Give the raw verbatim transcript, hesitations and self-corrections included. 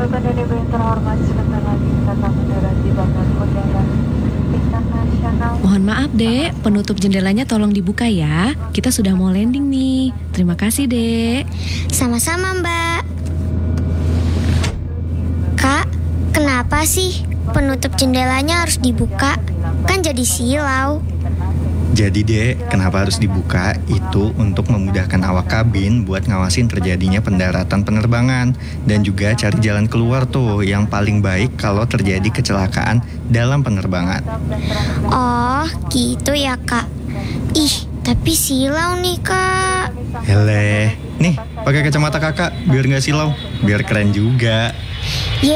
Rekan dan ibu yang terhormat, sebentar lagi kita akan mendarat di Bandara Udara Internasional. Mohon maaf, Dek. Penutup jendelanya tolong dibuka ya. Kita sudah mau landing nih. Terima kasih, Dek. Sama-sama, Mbak. Kak, kenapa sih penutup jendelanya harus dibuka? Kan jadi silau. Jadi Dek, kenapa harus dibuka? Itu untuk memudahkan awak kabin buat ngawasin terjadinya pendaratan penerbangan. Dan juga cari jalan keluar tuh yang paling baik kalau terjadi kecelakaan dalam penerbangan. Oh, gitu ya, Kak. Ih, tapi silau nih, Kak. Hele, nih pakai kacamata kakak biar nggak silau, biar keren juga.